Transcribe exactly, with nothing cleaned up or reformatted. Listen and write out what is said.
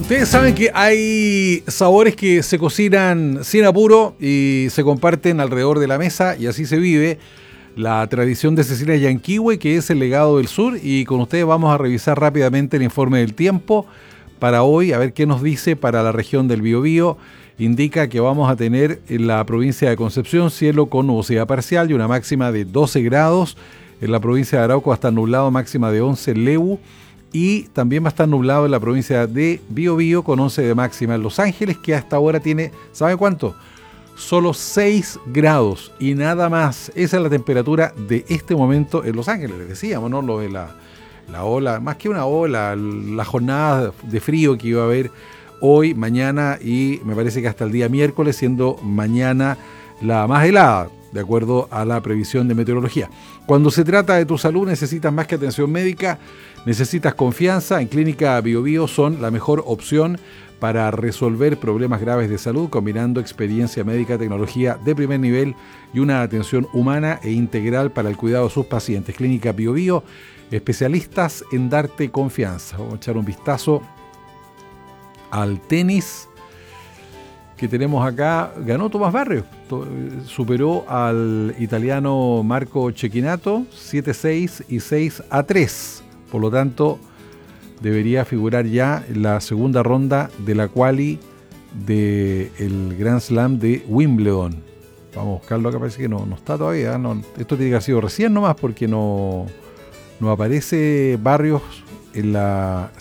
Ustedes saben que hay sabores que se cocinan sin apuro y se comparten alrededor de la mesa, y así se vive la tradición de Cecilia Yanquihue, que es el legado del sur. Y con ustedes vamos a revisar rápidamente el informe del tiempo para hoy, a ver qué nos dice para la región del Biobío. Indica que vamos a tener en la provincia de Concepción cielo con nubosidad parcial y una máxima de doce grados. En la provincia de Arauco va a estar nublado, máxima de once en Lebu. Y también va a estar nublado en la provincia de Biobío con once de máxima. En Los Ángeles, que hasta ahora tiene, ¿sabe cuánto? Solo seis grados y nada más. Esa es la temperatura de este momento en Los Ángeles. Les decíamos, ¿no? Lo de la, la ola, más que una ola, la jornada de frío que iba a haber hoy, mañana y me parece que hasta el día miércoles, siendo mañana la más helada, de acuerdo a la previsión de meteorología. Cuando se trata de tu salud, necesitas más que atención médica, necesitas confianza. En Clínica Biobío son la mejor opción para resolver problemas graves de salud, combinando experiencia médica, tecnología de primer nivel y una atención humana e integral para el cuidado de sus pacientes. Clínica Biobío, especialistas en darte confianza. Vamos a echar un vistazo al tenis que tenemos acá. Ganó Tomás Barrios, superó al italiano Marco Cecchinato siete a seis y seis a tres. Por lo tanto, debería figurar ya en la segunda ronda de la quali del Grand Slam de Wimbledon. Vamos a buscarlo acá, parece que no, no está todavía. No, esto tiene que haber sido recién nomás porque no, no aparece Barrios en la